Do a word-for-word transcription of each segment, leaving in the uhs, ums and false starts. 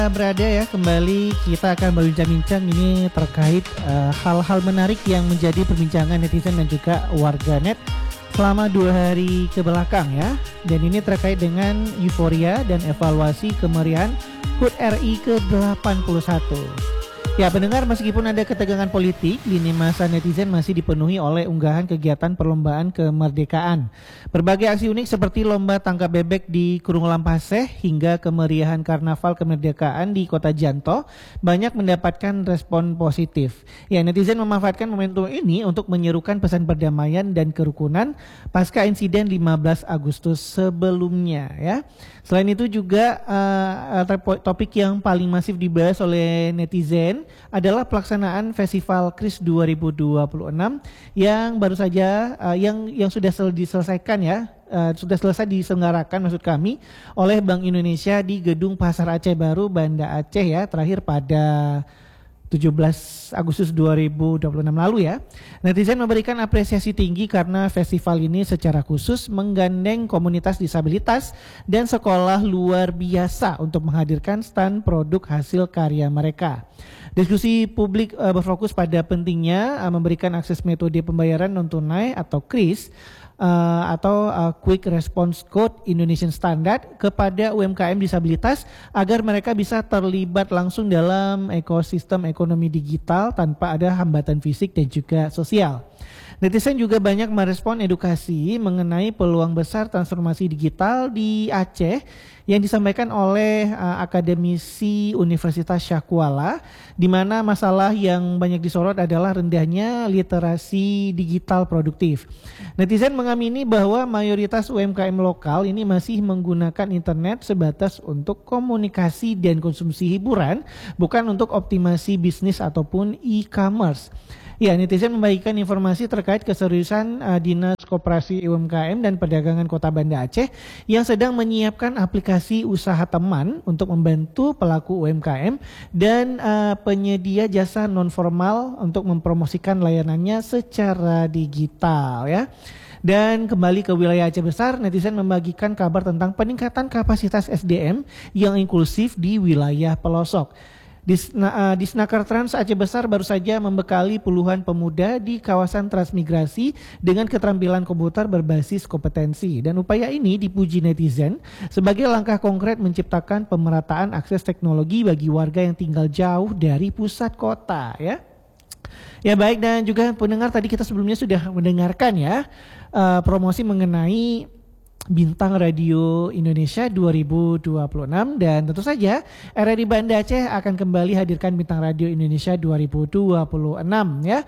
Berada ya, kembali kita akan berbincang-bincang ini terkait uh, hal-hal menarik yang menjadi perbincangan netizen dan juga warganet selama dua hari ke belakang ya. Dan ini terkait dengan euforia dan evaluasi kemeriahan H U T R I ke delapan puluh satu. Ya pendengar, meskipun ada ketegangan politik, lini masa netizen masih dipenuhi oleh unggahan kegiatan perlombaan kemerdekaan. Berbagai aksi unik seperti lomba tangkap bebek di Kurung Lampaseh hingga kemeriahan karnaval kemerdekaan di Kota Janto banyak mendapatkan respon positif. Ya, netizen memanfaatkan momentum ini untuk menyerukan pesan perdamaian dan kerukunan pasca insiden lima belas Agustus sebelumnya ya. Selain itu juga uh, topik yang paling masif dibahas oleh netizen adalah pelaksanaan Festival Kris dua ribu dua puluh enam yang baru saja uh, yang yang sudah sel- diselesaikan ya, uh, sudah selesai diselenggarakan maksud kami oleh Bank Indonesia di Gedung Pasar Aceh Baru, Banda Aceh ya, terakhir pada tujuh belas Agustus dua ribu dua puluh enam lalu ya. Netizen memberikan apresiasi tinggi karena festival ini secara khusus menggandeng komunitas disabilitas dan sekolah luar biasa untuk menghadirkan stand produk hasil karya mereka. Diskusi publik uh, berfokus pada pentingnya uh, memberikan akses metode pembayaran non tunai atau kris Uh, atau uh, Quick Response Code Indonesian Standard kepada U M K M disabilitas agar mereka bisa terlibat langsung dalam ekosistem ekonomi digital tanpa ada hambatan fisik dan juga sosial. Netizen juga banyak merespon edukasi mengenai peluang besar transformasi digital di Aceh yang disampaikan oleh uh, akademisi Universitas Syahkuala, di mana masalah yang banyak disorot adalah rendahnya literasi digital produktif. Netizen mengamini bahwa mayoritas U M K M lokal ini masih menggunakan internet sebatas untuk komunikasi dan konsumsi hiburan, bukan untuk optimasi bisnis ataupun e-commerce. Ya, netizen membagikan informasi terkait keseriusan uh, Dinas Koperasi U M K M dan Perdagangan Kota Banda Aceh yang sedang menyiapkan aplikasi usaha teman untuk membantu pelaku U M K M dan uh, penyedia jasa non formal untuk mempromosikan layanannya secara digital ya. Dan kembali ke wilayah Aceh Besar, netizen membagikan kabar tentang peningkatan kapasitas S D M yang inklusif di wilayah pelosok. Disna, uh, Disnaker Trans Aceh Besar baru saja membekali puluhan pemuda di kawasan transmigrasi dengan keterampilan komputer berbasis kompetensi, dan upaya ini dipuji netizen sebagai langkah konkret menciptakan pemerataan akses teknologi bagi warga yang tinggal jauh dari pusat kota ya. Ya baik, dan juga pendengar, tadi kita sebelumnya sudah mendengarkan ya uh, promosi mengenai Bintang Radio Indonesia dua ribu dua puluh enam, dan tentu saja R R I Banda Aceh akan kembali hadirkan Bintang Radio Indonesia dua ribu dua puluh enam ya.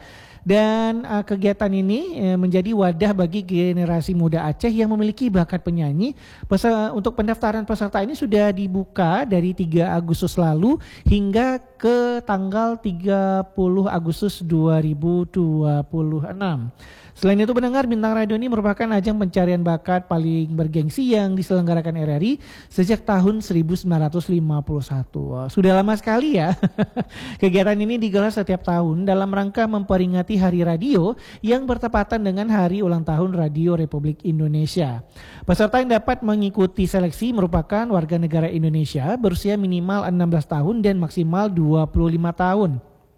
Dan uh, kegiatan ini eh, menjadi wadah bagi generasi muda Aceh yang memiliki bakat penyanyi. Pesa, untuk pendaftaran peserta ini sudah dibuka dari tiga Agustus lalu hingga ke tanggal tiga puluh Agustus dua ribu dua puluh enam. Selain itu pendengar, Bintang Radio ini merupakan ajang pencarian bakat paling bergengsi yang diselenggarakan R R I sejak tahun seribu sembilan ratus lima puluh satu. Wah, sudah lama sekali ya. Kegiatan ini digelar setiap tahun dalam rangka memperingati Hari Radio yang bertepatan dengan hari ulang tahun Radio Republik Indonesia. Peserta yang dapat mengikuti seleksi merupakan warga negara Indonesia berusia minimal enam belas tahun dan maksimal dua puluh lima tahun.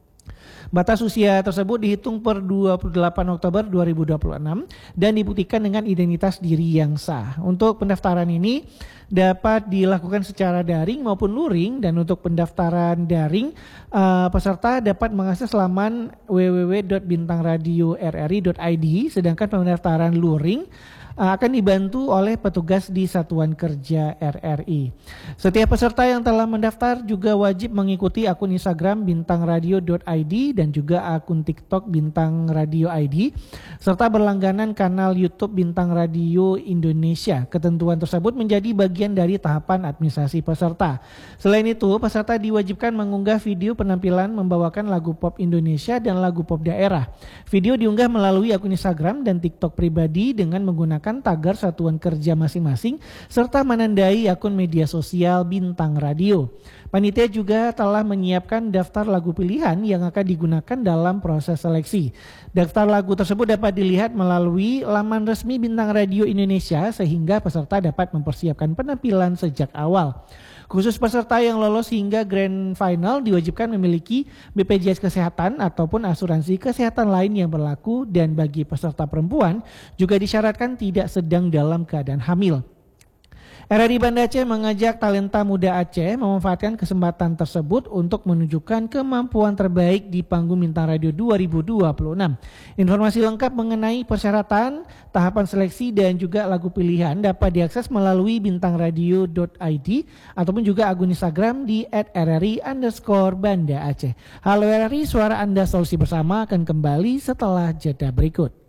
Batas usia tersebut dihitung per dua puluh delapan Oktober dua ribu dua puluh enam dan dibuktikan dengan identitas diri yang sah. Untuk pendaftaran ini dapat dilakukan secara daring maupun luring, dan untuk pendaftaran daring uh, peserta dapat mengakses laman w w w dot bintang radio r r i dot i d, sedangkan pendaftaran luring akan dibantu oleh petugas di Satuan Kerja R R I. Setiap peserta yang telah mendaftar juga wajib mengikuti akun Instagram bintang radio dot i d dan juga akun TikTok Bintang Radio I D, serta berlangganan kanal YouTube Bintang Radio Indonesia. Ketentuan tersebut menjadi bagian dari tahapan administrasi peserta. Selain itu, peserta diwajibkan mengunggah video penampilan membawakan lagu pop Indonesia dan lagu pop daerah. Video diunggah melalui akun Instagram dan TikTok pribadi dengan menggunakan tagar satuan kerja masing-masing serta menandai akun media sosial Bintang Radio. Panitia juga telah menyiapkan daftar lagu pilihan yang akan digunakan dalam proses seleksi. Daftar lagu tersebut dapat dilihat melalui laman resmi Bintang Radio Indonesia sehingga peserta dapat mempersiapkan penampilan sejak awal. Khusus peserta yang lolos hingga grand final diwajibkan memiliki B P J S Kesehatan ataupun asuransi kesehatan lain yang berlaku, dan bagi peserta perempuan juga disyaratkan tidak sedang dalam keadaan hamil. R R I Banda Aceh mengajak talenta muda Aceh memanfaatkan kesempatan tersebut untuk menunjukkan kemampuan terbaik di panggung Bintang Radio dua ribu dua puluh enam. Informasi lengkap mengenai persyaratan, tahapan seleksi dan juga lagu pilihan dapat diakses melalui bintangradio dot i d ataupun juga akun Instagram di et r r i underscore Banda Aceh. Halo R R I, suara Anda solusi bersama akan kembali setelah jeda berikut.